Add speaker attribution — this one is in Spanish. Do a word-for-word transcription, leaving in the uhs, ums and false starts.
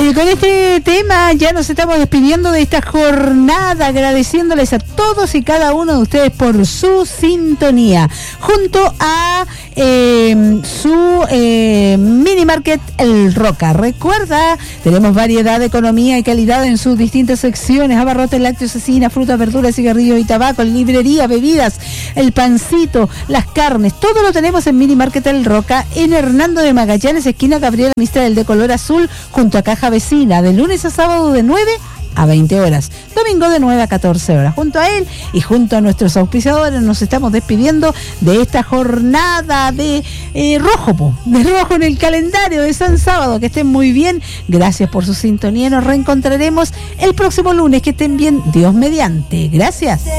Speaker 1: Oye, con este tema ya nos estamos despidiendo de esta jornada, agradeciéndoles a todos y cada uno de ustedes por su sintonía, junto a eh, su eh, mini market El Roca. Recuerda, tenemos variedad de economía y calidad en sus distintas secciones: abarrotes, lácteos, cecina, frutas, verduras, cigarrillos y tabaco, librería, bebidas, el pancito, las carnes, todo lo tenemos en mini market El Roca, en Hernando de Magallanes, esquina Gabriela Mistral, de color azul, junto a Caja Vecina, de lunes a sábado de nueve a veinte horas, domingo de nueve a catorce horas. Junto a él y junto a nuestros auspiciadores nos estamos despidiendo de esta jornada de eh, rojo, po, de rojo en el calendario de San Sábado. Que estén muy bien, gracias por su sintonía, nos reencontraremos el próximo lunes, que estén bien, Dios mediante. Gracias.